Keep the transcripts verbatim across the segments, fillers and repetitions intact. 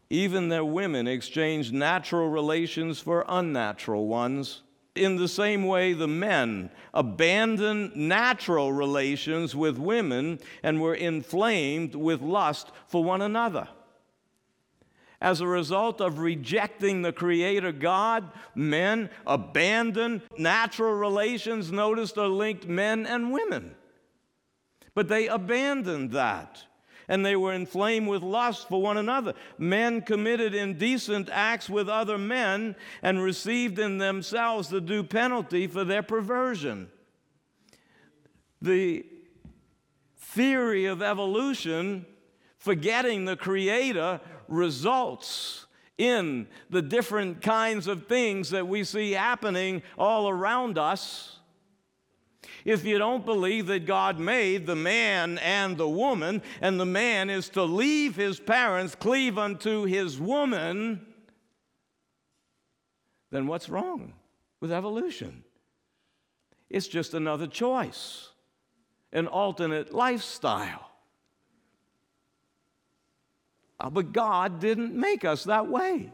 Even their women exchanged natural relations for unnatural ones. In the same way, the men abandoned natural relations with women and were inflamed with lust for one another. As a result of rejecting the Creator God, men abandoned natural relations. Notice they're linked men and women. But they abandoned that, and they were inflamed with lust for one another. Men committed indecent acts with other men and received in themselves the due penalty for their perversion. The theory of evolution, forgetting the Creator, results in the different kinds of things that we see happening all around us. If you don't believe that God made the man and the woman, and the man is to leave his parents, cleave unto his woman, then what's wrong with evolution? It's just another choice, an alternate lifestyle. But God didn't make us that way.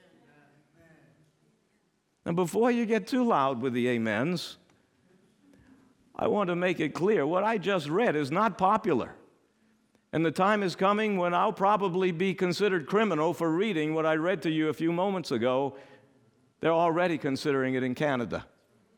And before you get too loud with the amens, I want to make it clear, what I just read is not popular. And the time is coming when I'll probably be considered criminal for reading what I read to you a few moments ago. They're already considering it in Canada.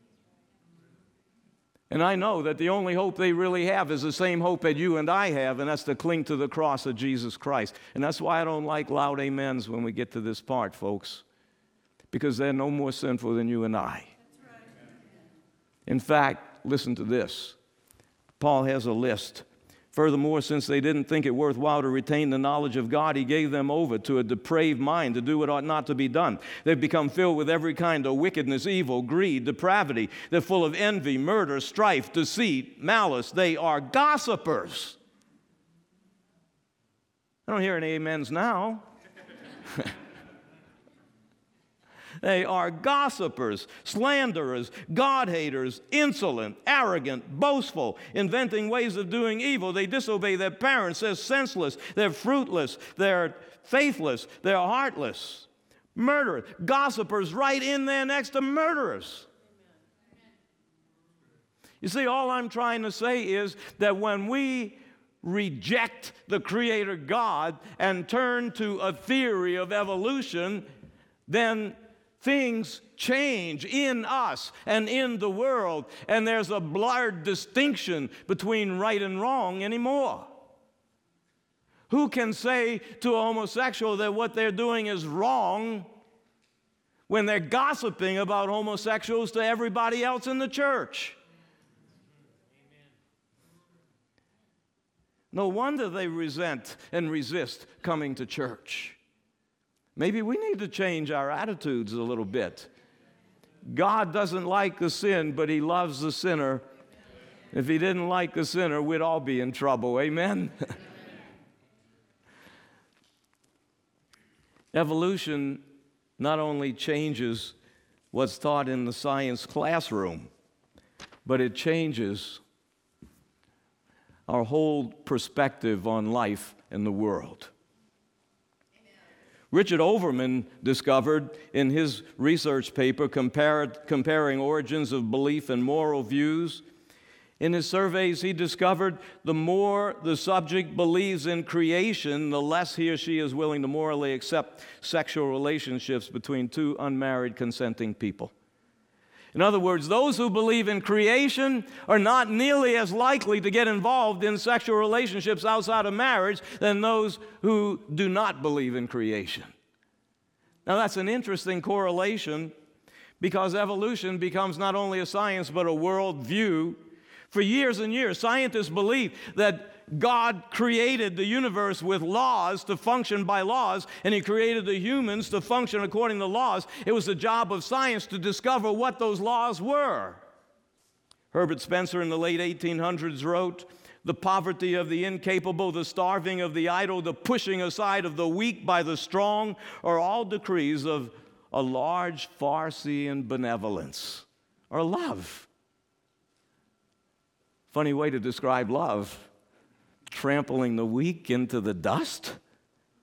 And I know that the only hope they really have is the same hope that you and I have, and that's to cling to the cross of Jesus Christ. And that's why I don't like loud amens when we get to this part, folks, because they're no more sinful than you and I. That's right. In fact, listen to this. Paul has a list. Furthermore, since they didn't think it worthwhile to retain the knowledge of God, he gave them over to a depraved mind to do what ought not to be done. They've become filled with every kind of wickedness, evil, greed, depravity. They're full of envy, murder, strife, deceit, malice. They are gossipers. I don't hear any amens now. They are gossipers, slanderers, God-haters, insolent, arrogant, boastful, inventing ways of doing evil. They disobey their parents. They're senseless. They're fruitless. They're faithless. They're heartless. Murderers. Gossipers right in there next to murderers. You see, all I'm trying to say is that when we reject the Creator God and turn to a theory of evolution, then things change in us and in the world, and there's a blurred distinction between right and wrong anymore. Who can say to a homosexual that what they're doing is wrong when they're gossiping about homosexuals to everybody else in the church? No wonder they resent and resist coming to church. Maybe we need to change our attitudes a little bit. God doesn't like the sin, but He loves the sinner. If He didn't like the sinner, we'd all be in trouble. Amen? Evolution not only changes what's taught in the science classroom, but it changes our whole perspective on life and the world. Richard Overman discovered in his research paper compared, comparing origins of belief and moral views, in his surveys he discovered the more the subject believes in creation, the less he or she is willing to morally accept sexual relationships between two unmarried consenting people. In other words, those who believe in creation are not nearly as likely to get involved in sexual relationships outside of marriage than those who do not believe in creation. Now, that's an interesting correlation because evolution becomes not only a science but a worldview. For years and years, scientists believe that God created the universe with laws to function by laws, and He created the humans to function according to laws. It was the job of science to discover what those laws were. Herbert Spencer in the late eighteen hundreds wrote, "The poverty of the incapable, the starving of the idle, the pushing aside of the weak by the strong are all decrees of a large Farsean benevolence," or love. Funny way to describe love. Trampling the weak into the dust?